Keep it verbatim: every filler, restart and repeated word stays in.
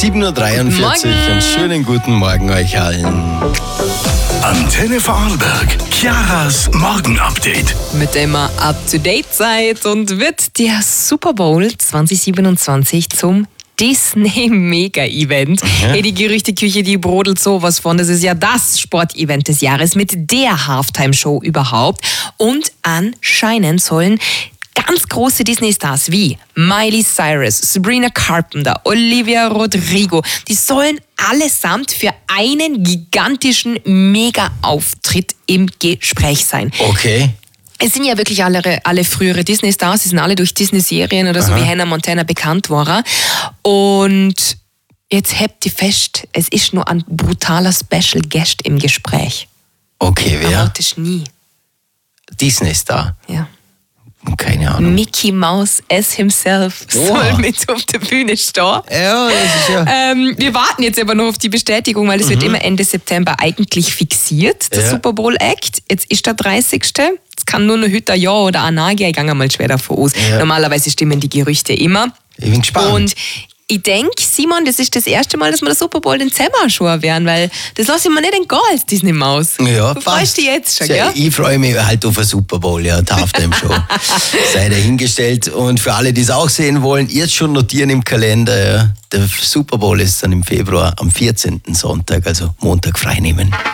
sieben Uhr dreiundvierzig. Einen schönen guten Morgen euch allen. Antenne Vorarlberg, Chiaras Morgen-Update. Mit dem ihr up-to-date seid und wird der Super Bowl zwanzig siebenundzwanzig zum Disney-Mega-Event. Hey, die Gerüchteküche, die brodelt sowas von. Das ist ja das Sportevent des Jahres mit der Halftime-Show überhaupt. Und anscheinend sollen ganz große Disney-Stars wie Miley Cyrus, Sabrina Carpenter, Olivia Rodrigo, die sollen allesamt für einen gigantischen Mega-Auftritt im Gespräch sein. Okay. Es sind ja wirklich alle, alle frühere Disney-Stars, die sind alle durch Disney-Serien oder so Aha. wie Hannah Montana bekannt worden. Und jetzt habt ihr fest, es ist nur ein brutaler Special Guest im Gespräch. Okay, wer? Erwartest nie. Disney-Star. Ja. Keine Ahnung. Mickey Mouse as himself Wow. soll mit auf der Bühne stehen. Ja, das ist ja... Ähm, wir warten jetzt aber noch auf die Bestätigung, weil es wird immer Ende September eigentlich fixiert, der Ja. Super Bowl Act. Jetzt ist der dreißigste Es kann nur noch heute ein Ja oder ein Nein gehen. Ich gehe mal schwer davon aus. Ja. Normalerweise stimmen die Gerüchte immer. Ich bin gespannt. Und ich denke, Simon, das ist das erste Mal, dass wir den Super Bowl den Zimmer schon werden, weil das lasse ich mir nicht entgehen als Disney-Maus. Ja, du passt. freust dich jetzt schon, Ja, gell? ich freue mich halt auf einen Super Bowl, ja, die Halftime-Show. Sei dahingestellt. Und für alle, die es auch sehen wollen, jetzt schon notieren im Kalender, ja. Der Super Bowl ist dann im Februar am vierzehnten Sonntag, also Montag frei nehmen.